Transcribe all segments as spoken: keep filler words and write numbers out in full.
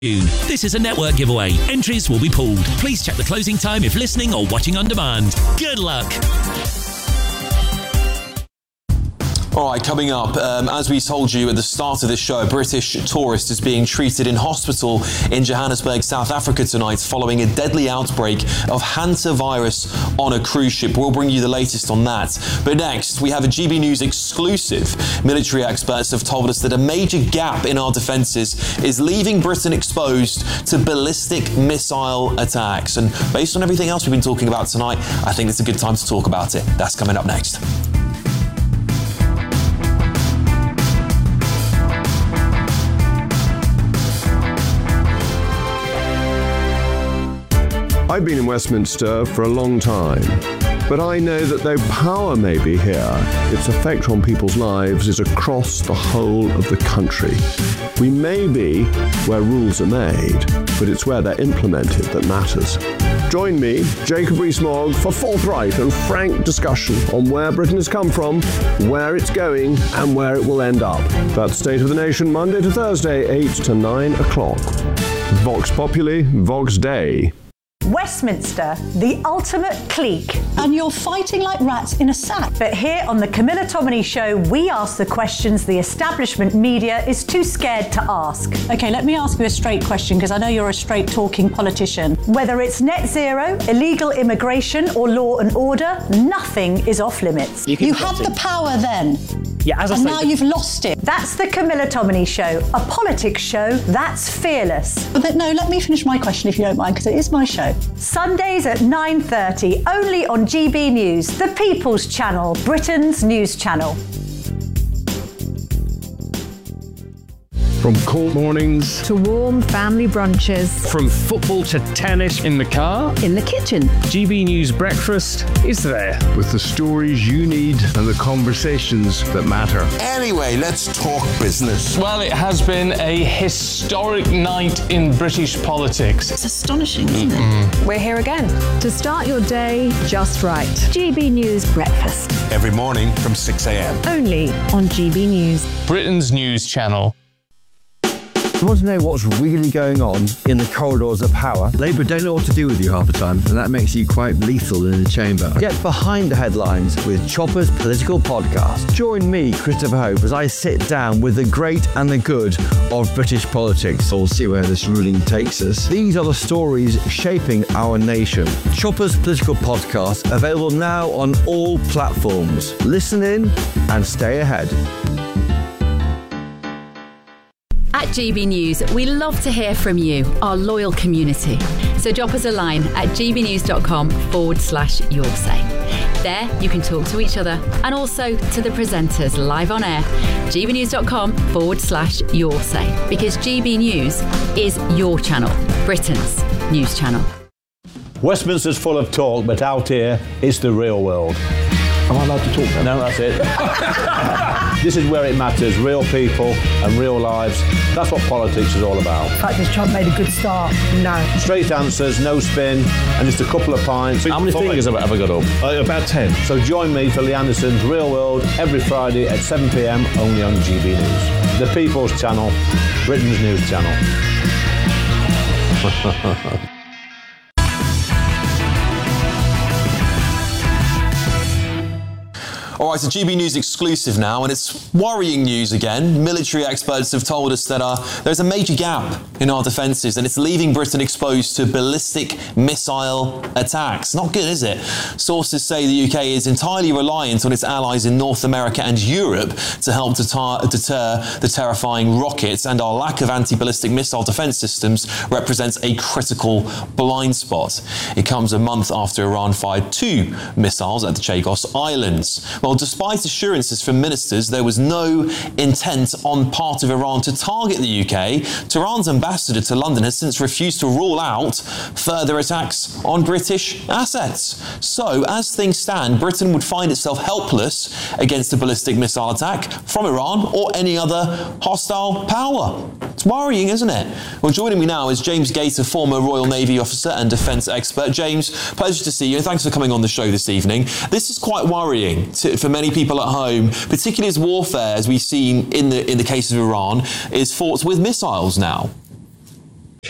This is a network giveaway. Entries will be pulled. Please check the closing time if listening or watching on demand. Good luck. All right, coming up, um, as we told you at the start of this show, a British tourist is being treated in hospital in Johannesburg, South Africa tonight following a deadly outbreak of hantavirus on a cruise ship. We'll bring you the latest on that. But next, we have a G B News exclusive. Military experts have told us that a major gap in our defences is leaving Britain exposed to ballistic missile attacks. And based on everything else we've been talking about tonight, I think it's a good time to talk about it. That's coming up next. I've been in Westminster for a long time, but I know that though power may be here, its effect on people's lives is across the whole of the country. We may be where rules are made, but it's where they're implemented that matters. Join me, Jacob Rees-Mogg, for forthright and frank discussion on where Britain has come from, where it's going, and where it will end up. That's State of the Nation, Monday to Thursday, eight to nine o'clock. Vox Populi, Vox Dei. Westminster, the ultimate clique. And you're fighting like rats in a sack. But here on the Camilla Tominey Show, we ask the questions the establishment media is too scared to ask. OK, let me ask you a straight question, because I know you're a straight-talking politician. Whether it's net zero, illegal immigration or law and order, nothing is off limits. You, you had the power then. Yeah, as I and say, now you've lost it. That's the Camilla Tominey Show, a politics show that's fearless. But no, let me finish my question if you don't mind, because it is my show. Sundays at nine thirty, only on G B News, the People's Channel, Britain's news channel. From cold mornings to warm family brunches, from football to tennis in the car, in the kitchen, G B News Breakfast is there with the stories you need and the conversations that matter. Anyway, let's talk business. Well, it has been a historic night in British politics. It's astonishing, isn't Mm-mm. it? We're here again to start your day just right. G B News Breakfast. Every morning from six a.m. Only on G B News. Britain's news channel. You want to know what's really going on in the corridors of power? Labour don't know what to do with you half the time, and that makes you quite lethal in the chamber. Get behind the headlines with Chopper's Political Podcast. Join me, Christopher Hope, as I sit down with the great and the good of British politics. We'll see where this ruling takes us. These are the stories shaping our nation. Chopper's Political Podcast, available now on all platforms. Listen in and stay ahead. At G B News, we love to hear from you, our loyal community. So drop us a line at gbnews.com forward slash your say. There, you can talk to each other and also to the presenters live on air. gbnews.com forward slash your say. Because G B News is your channel, Britain's news channel. Westminster's full of talk, but out here, it's the real world. Am I allowed to talk now? No, that's it. This is where it matters, real people and real lives. That's what politics is all about. The fact has Trump made a good start? No. Straight answers, no spin, and just a couple of pints. How many fingers have I ever got up? Uh, about ten. So join me for Lee Anderson's Real World every Friday at seven p.m. only on G B News. The People's Channel, Britain's news channel. All right, so G B News exclusive now, and it's worrying news again. Military experts have told us that uh, there's a major gap in our defences, and it's leaving Britain exposed to ballistic missile attacks. Not good, is it? Sources say the U K is entirely reliant on its allies in North America and Europe to help deter, deter the terrifying rockets, and our lack of anti-ballistic missile defence systems represents a critical blind spot. It comes a month after Iran fired two missiles at the Chagos Islands. Well, despite assurances from ministers there was no intent on part of Iran to target the U K, Tehran's ambassador to London has since refused to rule out further attacks on British assets. So, as things stand, Britain would find itself helpless against a ballistic missile attack from Iran or any other hostile power. It's worrying, isn't it? Well, joining me now is James Gator, former Royal Navy officer and defence expert. James, pleasure to see you, and thanks for coming on the show this evening. This is quite worrying to, for many people at home, particularly as warfare, as we've seen in the in the case of Iran, is fought with missiles now.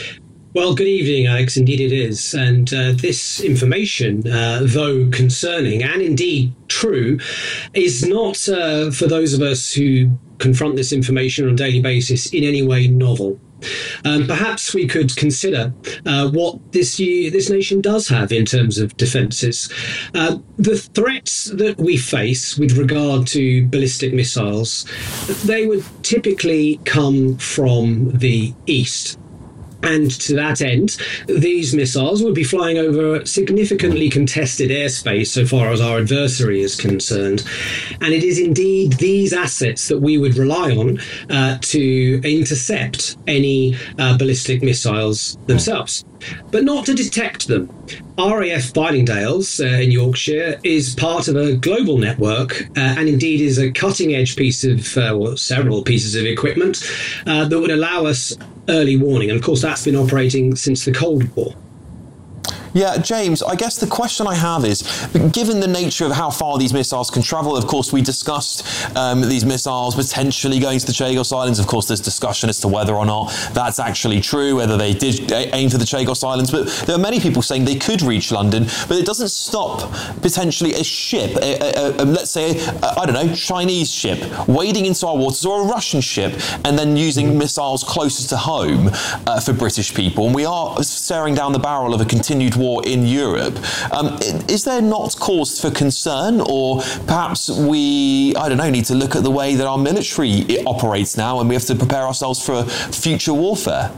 Well, good evening, Alex. Indeed it is. And uh, this information, uh, though concerning and indeed true, is not uh, for those of us who confront this information on a daily basis in any way novel. Um, perhaps we could consider uh, what this this nation does have in terms of defences. Uh, the threats that we face with regard to ballistic missiles, they would typically come from the east. And to that end, these missiles would be flying over significantly contested airspace so far as our adversary is concerned. And it is indeed these assets that we would rely on uh, to intercept any uh, ballistic missiles themselves, but not to detect them. R A F Bidingdales uh, in Yorkshire is part of a global network uh, and indeed is a cutting-edge piece of, uh, well, several pieces of equipment uh, that would allow us early warning. And of course, that's been operating since the Cold War. Yeah, James, I guess the question I have is, given the nature of how far these missiles can travel, of course, we discussed um, these missiles potentially going to the Chagos Islands. Of course, there's discussion as to whether or not that's actually true, whether they did aim for the Chagos Islands. But there are many people saying they could reach London, but it doesn't stop potentially a ship, a, a, a, let's say, a, I don't know, Chinese ship, wading into our waters, or a Russian ship, and then using missiles closer to home uh, for British people. And we are staring down the barrel of a continued war in Europe. Um, is there not cause for concern, or perhaps we, I don't know, need to look at the way that our military operates now and we have to prepare ourselves for future warfare?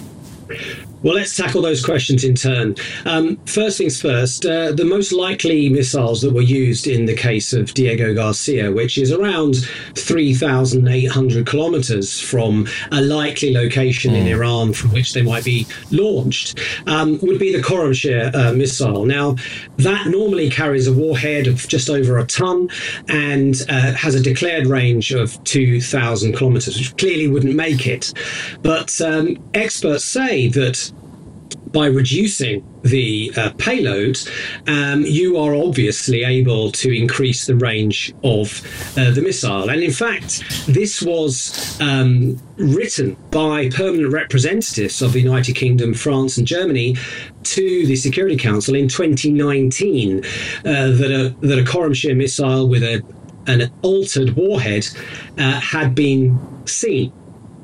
Well, let's tackle those questions in turn. Um, first things first, uh, the most likely missiles that were used in the case of Diego Garcia, which is around three thousand eight hundred kilometres from a likely location mm. in Iran from which they might be launched, um, would be the Khorramshahr uh, missile. Now, that normally carries a warhead of just over a tonne and uh, has a declared range of two thousand kilometres, which clearly wouldn't make it. But um, experts say that by reducing the uh, payload, um, you are obviously able to increase the range of uh, the missile. And in fact, this was um, written by permanent representatives of the United Kingdom, France and Germany to the Security Council in twenty nineteen, uh, that a, that a Khorramshahr missile with a, an altered warhead uh, had been seen.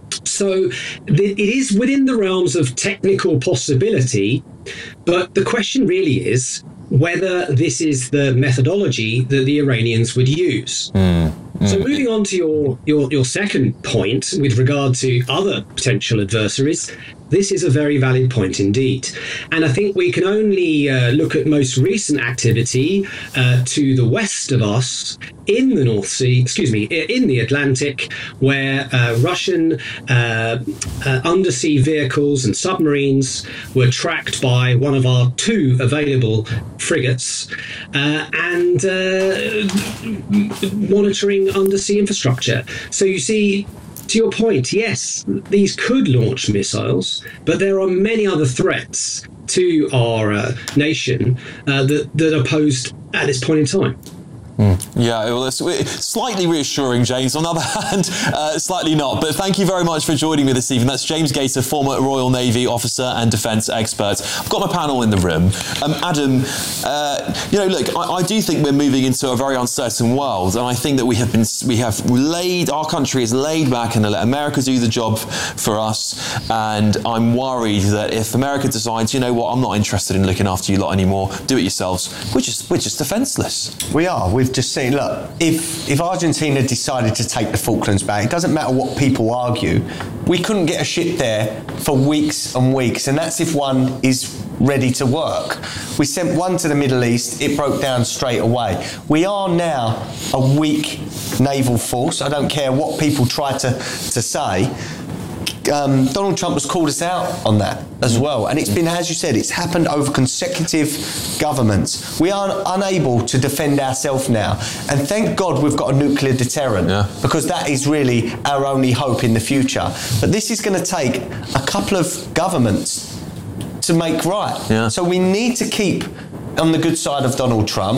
So it is within the realms of technical possibility, but the question really is whether this is the methodology that the Iranians would use. Mm, mm. So moving on to your, your, your second point with regard to other potential adversaries, this is a very valid point indeed. And I think we can only uh, look at most recent activity uh, to the west of us in the North Sea, excuse me, in the Atlantic, where uh, Russian uh, uh, undersea vehicles and submarines were tracked by one of our two available frigates uh, and uh, monitoring undersea infrastructure. So you see, to your point, yes, these could launch missiles, but there are many other threats to our uh, nation uh, that, that are posed at this point in time. Mm. Yeah, well, it's slightly reassuring, James. On the other hand, uh, slightly not. But thank you very much for joining me this evening. That's James Gator, former Royal Navy officer and defence expert. I've got my panel in the room. Um, Adam, uh, you know, look, I, I do think we're moving into a very uncertain world, and I think that we have been, we have laid, our country is laid back and let America do the job for us. And I'm worried that if America decides, you know what, I'm not interested in looking after you lot anymore, do it yourselves, we're just, we're just defenceless. We are. We've just seen, look, if if Argentina decided to take the Falklands back, it doesn't matter what people argue, we couldn't get a ship there for weeks and weeks, and that's if one is ready to work. We sent one to the Middle East, it broke down straight away. We are now a weak naval force. I don't care what people try to, to say. Um, Donald Trump has called us out on that as well. And it's been, as you said, it's happened over consecutive governments. We are unable to defend ourselves now. And thank God we've got a nuclear deterrent, yeah. because that is really our only hope in the future. But this is going to take a couple of governments to make right. Yeah. So we need to keep on the good side of Donald Trump.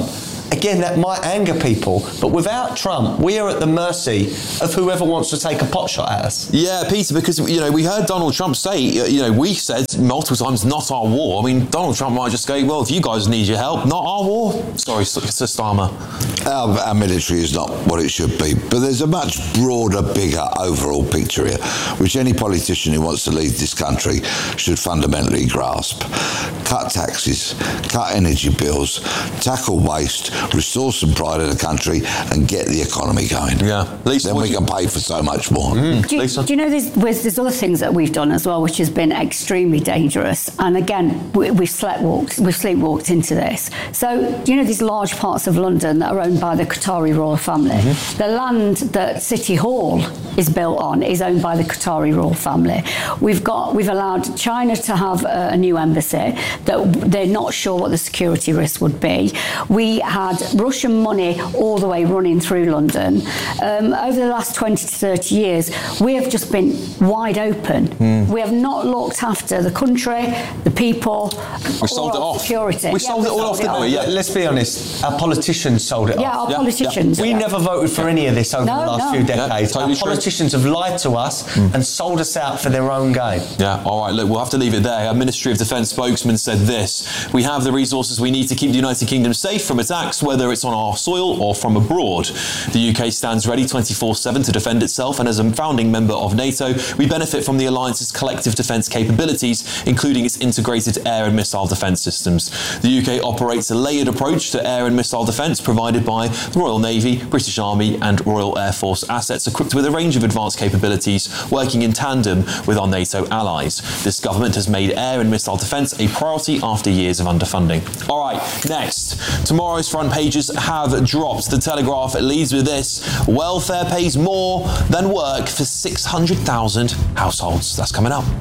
again, that might anger people, but without Trump, we are at the mercy of whoever wants to take a pot shot at us. Yeah, Peter, because, you know, we heard Donald Trump say, you know, we said multiple times, not our war. I mean, Donald Trump might just go, well, if you guys need your help, not our war. Sorry, Sir Starmer. Our, our military is not what it should be, but there's a much broader, bigger overall picture here, which any politician who wants to lead this country should fundamentally grasp. Cut taxes, cut energy bills, tackle waste, restore some pride in the country, and get the economy going. Yeah. Lisa, then we can pay for so much more. Mm. Do, you, do you know there's, there's other things that we've done as well, which has been extremely dangerous. And again, we, we've sleepwalked, we've sleepwalked into this. So, do you know these large parts of London that are owned by the Qatari royal family? Mm-hmm. The land that City Hall is built on is owned by the Qatari royal family. We've got, we've allowed China to have a, a new embassy that they're not sure what the security risk would be. We had Russian money all the way running through London. Um, over the last twenty to thirty years, we have just been wide open. Mm. We have not looked after the country, the people, we sold it off. Security. We yeah, sold we it all off, didn't we? Yeah. Let's be honest, our politicians sold it yeah, off. Our yeah, our politicians. Yeah. We yeah. never voted for any of this over no, the last no. few decades. Yeah, totally our politicians true. have lied to us mm. and sold us out for their own game. Yeah, all right, look, we'll have to leave it there. Our Ministry of Defence spokesman said this: we have the resources we need to keep the United Kingdom safe from attacks, whether it's on our soil or from abroad. The U K stands ready twenty-four seven to defend itself, and as a founding member of NATO, we benefit from the alliance's collective defence capabilities, including its integrated air and missile defence systems. The U K operates a layered approach to air and missile defence provided by the Royal Navy, British Army and Royal Air Force assets equipped with a range of advanced capabilities working in tandem with our NATO allies. This government has made air and missile defence a priority after years of underfunding. All right, next. Tomorrow's front pages have dropped. The Telegraph leads with this: welfare pays more than work for six hundred thousand households. That's coming up.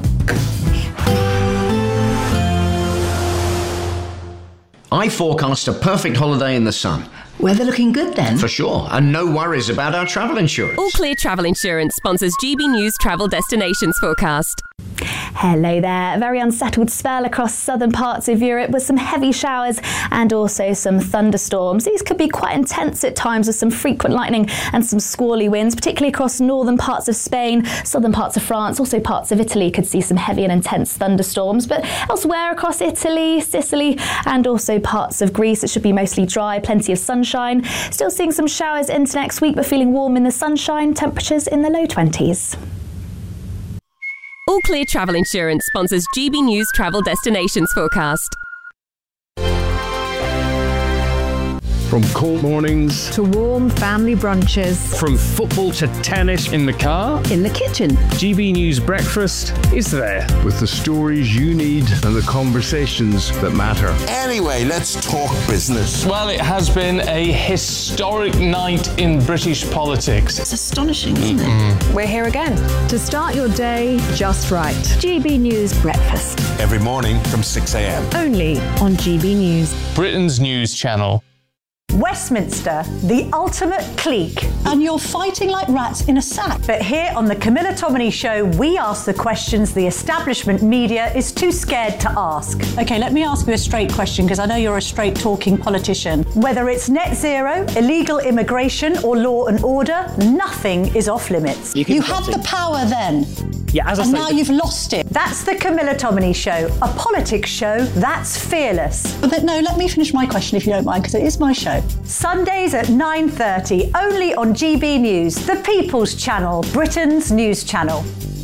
I forecast a perfect holiday in the sun. Weather looking good then? For sure, and no worries about our travel insurance. All Clear Travel Insurance sponsors G B News Travel Destinations Forecast. Hello there. A very unsettled spell across southern parts of Europe with some heavy showers and also some thunderstorms. These could be quite intense at times with some frequent lightning and some squally winds, particularly across northern parts of Spain, southern parts of France, also parts of Italy could see some heavy and intense thunderstorms. But elsewhere across Italy, Sicily and also parts of Greece, it should be mostly dry, plenty of sunshine. Still seeing some showers into next week, but feeling warm in the sunshine, temperatures in the low twenties. All Clear Travel Insurance sponsors G B News Travel Destinations Forecast. From cold mornings to warm family brunches. From football to tennis in the car. In the kitchen. G B News Breakfast is there with the stories you need and the conversations that matter. Anyway, let's talk business. Well, it has been a historic night in British politics. It's astonishing, isn't it? We're here again to start your day just right. G B News Breakfast. Every morning from six a.m. Only on G B News. Britain's news channel. Westminster, the ultimate clique. And you're fighting like rats in a sack. But here on the Camilla Tominey Show, we ask the questions the establishment media is too scared to ask. OK, let me ask you a straight question, because I know you're a straight-talking politician. Whether it's net zero, illegal immigration or law and order, nothing is off limits. You, you had the power then. Yeah, as I and say, now you've lost it. That's the Camilla Tominey Show, a politics show that's fearless. But no, let me finish my question if you don't mind, because it is my show. Sundays at nine thirty, only on G B News, the People's Channel, Britain's news channel.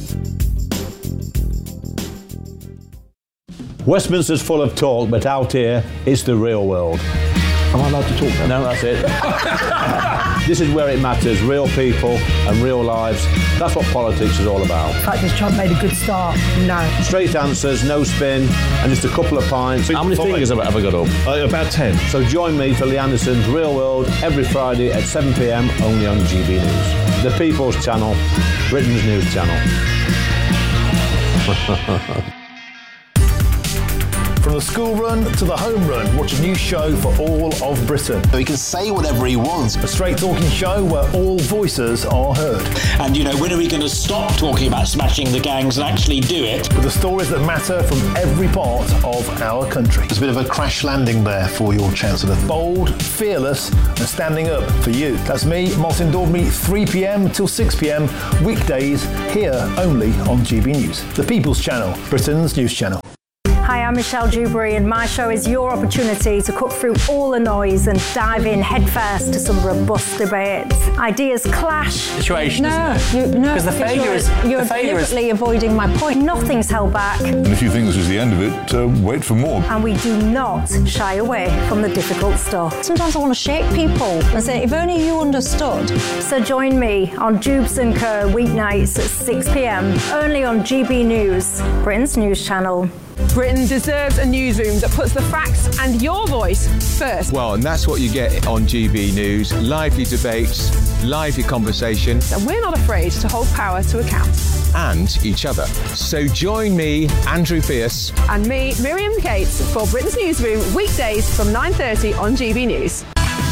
Westminster's full of talk, but out here, it's the real world. Am I allowed to talk now? No, that's it. This is where it matters, real people and real lives. That's what politics is all about. In fact, has Trump made a good start? No. Straight answers, no spin, and just a couple of pints. How many fingers have I ever got up? Uh, about ten. So join me for Lee Anderson's Real World every Friday at seven p.m. only on G B News. The People's Channel, Britain's news channel. From the school run to the home run, watch a new show for all of Britain. So he can say whatever he wants. A straight talking show where all voices are heard. And, you know, when are we going to stop talking about smashing the gangs and actually do it? With the stories that matter from every part of our country. There's a bit of a crash landing there for your Chancellor. Bold, fearless and standing up for you. That's me, Martin Daubney, three p.m. till six p.m. weekdays here only on G B News. The People's Channel, Britain's news channel. Hi, I'm Michelle Dewberry and my show is your opportunity to cut through all the noise and dive in headfirst to some robust debates. Ideas clash. Situation, no, isn't it? You, no, because the failure you're, is you're the failure deliberately is... avoiding my point. Nothing's held back. And if you think this is the end of it, uh, wait for more. And we do not shy away from the difficult stuff. Sometimes I want to shake people and say, if only you understood. So join me on Jubes and Co weeknights at six p.m. only on G B News, Britain's news channel. Britain deserves a newsroom that puts the facts and your voice first. Well, and that's what you get on G B News. Lively debates, lively conversation. And we're not afraid to hold power to account. And each other. So join me, Andrew Pierce. And me, Miriam Cates, for Britain's Newsroom, weekdays from nine thirty on G B News.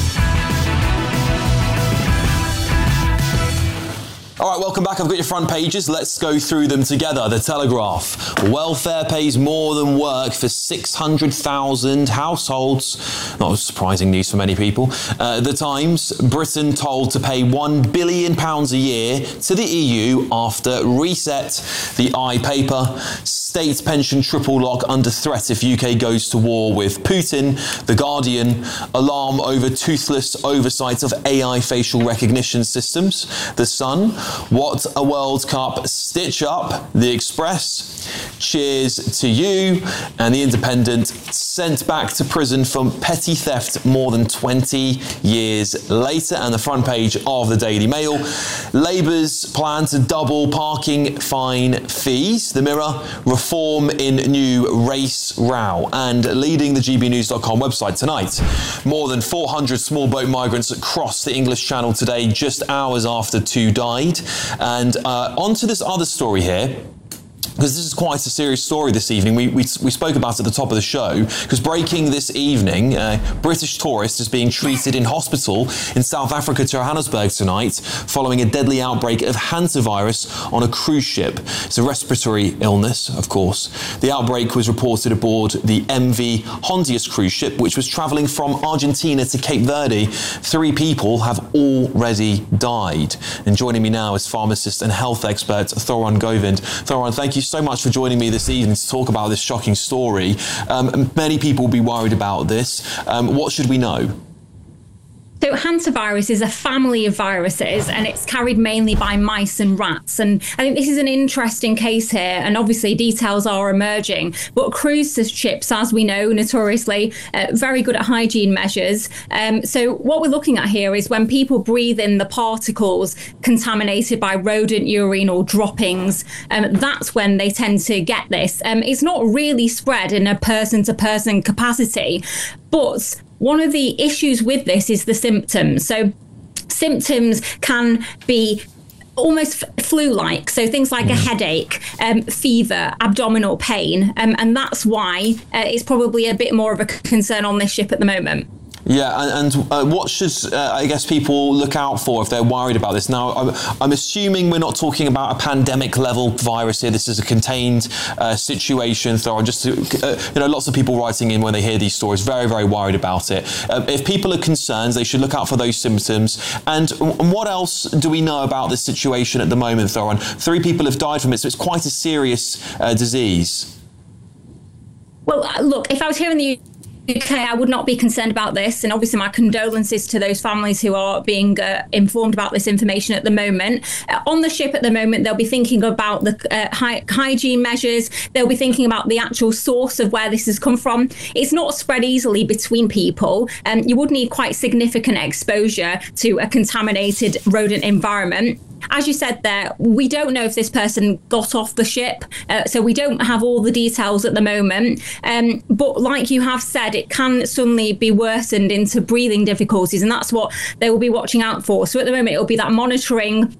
All right, welcome back. I've got your front pages. Let's go through them together. The Telegraph. Welfare pays more than work for six hundred thousand households. Not surprising news for many people. Uh, the Times. Britain told to pay one billion pounds a year to the E U after reset. The I paper. State pension triple lock under threat if U K goes to war with Putin. The Guardian. Alarm over toothless oversight of A I facial recognition systems. The Sun. What a World Cup stitch up. The Express. Cheers to you. And The Independent. Sent back to prison for petty theft more than twenty years later. And the front page of the Daily Mail. Labour's plan to double parking fine fees. The Mirror. Reform in new race row. And leading the G B news dot com website tonight. More than four hundred small boat migrants crossed the English Channel today, just hours after two died. And uh, on to this other story here, because this is quite a serious story this evening. We, we, we spoke about it at the top of the show, because breaking this evening, a British tourist is being treated in hospital in South Africa, Johannesburg tonight, following a deadly outbreak of hantavirus on a cruise ship. It's a respiratory illness, of course. The outbreak was reported aboard the M V Hondius cruise ship, which was travelling from Argentina to Cape Verde. Three people have already died. And joining me now is pharmacist and health expert Thoron Govind. Thoron, thank you so much for joining me this evening to talk about this shocking story. Um, many people will be worried about this. Um, what should we know? So hantavirus is a family of viruses and it's carried mainly by mice and rats. And I think this is an interesting case here. And obviously details are emerging. But cruise ships, as we know, notoriously uh, very good at hygiene measures. Um, so what we're looking at here is when people breathe in the particles contaminated by rodent urine or droppings, um, that's when they tend to get this. Um, it's not really spread in a person-to-person capacity, but one of the issues with this is the symptoms. So symptoms can be almost flu-like, so things like a headache, um, fever, abdominal pain, um, and that's why uh, it's probably a bit more of a concern on this ship at the moment. Yeah, and, and uh, what should, uh, I guess, people look out for if they're worried about this? Now, I'm, I'm assuming we're not talking about a pandemic-level virus here. This is a contained uh, situation. So just, to, uh, you know, lots of people writing in when they hear these stories, very, very worried about it. Uh, if people are concerned, they should look out for those symptoms. And, and what else do we know about this situation at the moment, Thoron? Three people have died from it, so it's quite a serious uh, disease. Well, look, if I was here in the U K, I would not be concerned about this, and obviously my condolences to those families who are being uh, informed about this information at the moment. Uh, on the ship at the moment, they'll be thinking about the uh, hy- hygiene measures. They'll be thinking about the actual source of where this has come from. It's not spread easily between people, and um, you would need quite significant exposure to a contaminated rodent environment. As you said there, we don't know if this person got off the ship, uh, so we don't have all the details at the moment. Um, but like you have said, it can suddenly be worsened into breathing difficulties, and that's what they will be watching out for. So at the moment, it'll be that monitoring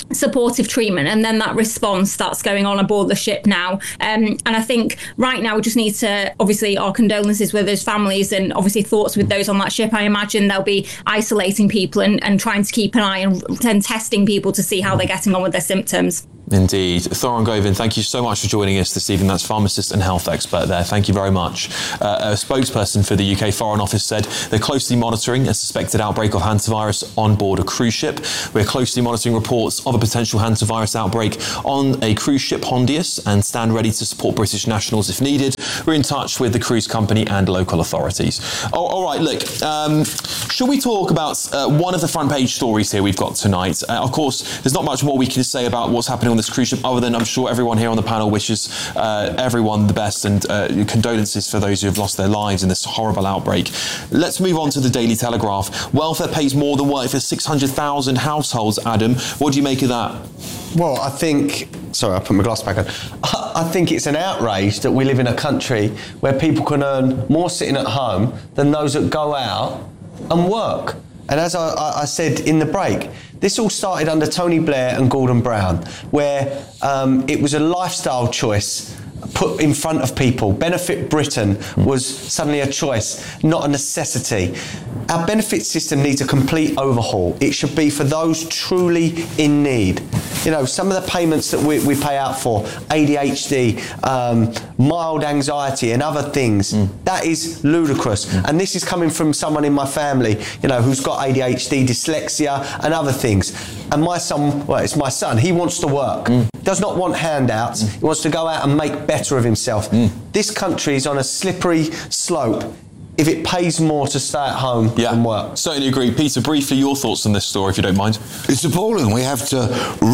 supportive treatment, and then that response that's going on aboard the ship now. Um, and I think right now we just need to, obviously, our condolences with those families, and obviously thoughts with those on that ship. I imagine they'll be isolating people and, and trying to keep an eye and, and testing people to see how they're getting on with their symptoms. Indeed. Thoron Govin, thank you so much for joining us this evening. That's pharmacist and health expert there. Thank you very much. Uh, a spokesperson for the U K Foreign Office said they're closely monitoring a suspected outbreak of hantavirus on board a cruise ship. We're closely monitoring reports of a potential hantavirus outbreak on a cruise ship, Hondius, and stand ready to support British nationals if needed. We're in touch with the cruise company and local authorities. Oh, all right, look, um, shall we talk about uh, one of the front page stories here we've got tonight? Uh, of course, there's not much more we can say about what's happening on this cruise ship, other than I'm sure everyone here on the panel wishes uh, everyone the best, and uh, condolences for those who have lost their lives in this horrible outbreak. Let's move on to the Daily Telegraph. Welfare pays more than work for six hundred thousand households. Adam, what do you make of that? Well, I think... Sorry, I put my glass back on. I think it's an outrage that we live in a country where people can earn more sitting at home than those that go out and work. And as I, I said in the break, this all started under Tony Blair and Gordon Brown, where um, it was a lifestyle choice put in front of people. Benefit Britain was suddenly a choice, not a necessity. Our benefit system needs a complete overhaul. It should be for those truly in need. You know, some of the payments that we, we pay out for, A D H D, um, mild anxiety and other things, mm. that is ludicrous. Mm. And this is coming from someone in my family, you know, who's got A D H D, dyslexia and other things. And my son, well, it's my son, he wants to work. Mm. Does not want handouts. Mm. He wants to go out and make better of himself. Mm. This country is on a slippery slope if it pays more to stay at home yeah, and work. Certainly agree. Peter, briefly, your thoughts on this story, if you don't mind. It's appalling. We have to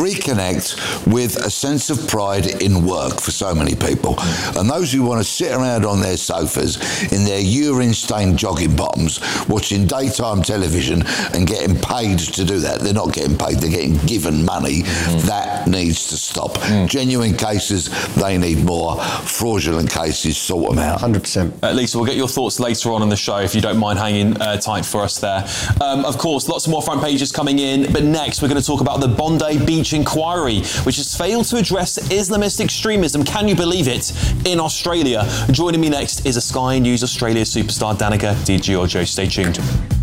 reconnect with a sense of pride in work for so many people. And those who want to sit around on their sofas in their urine-stained jogging bottoms, watching daytime television and getting paid to do that, they're not getting paid, they're getting given money. Mm. That needs to stop. Mm. Genuine cases, they need more. Fraudulent cases, sort them out. one hundred percent. Uh, Lisa, we'll get your thoughts later on in the show, if you don't mind hanging uh, tight for us there. Um, of course, lots of more front pages coming in, but next we're going to talk about the Bondi Beach inquiry, which has failed to address Islamist extremism, can you believe it, in Australia. Joining me next is a Sky News Australia superstar, Danica Di Giorgio. Stay tuned.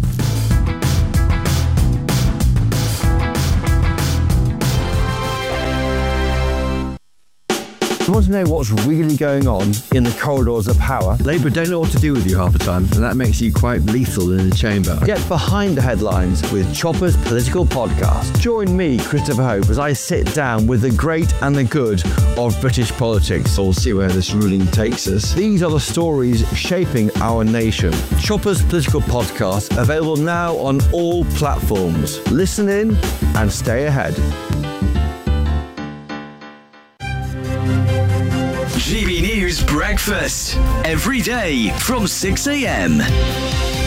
You want to know what's really going on in the corridors of power? Labour don't know what to do with you half the time, and that makes you quite lethal in the chamber. Get behind the headlines with Chopper's Political Podcast. Join me, Christopher Hope, as I sit down with the great and the good of British politics. We'll see where this ruling takes us. These are the stories shaping our nation. Chopper's Political Podcast, available now on all platforms. Listen in and stay ahead. G B News Breakfast, every day from six a.m.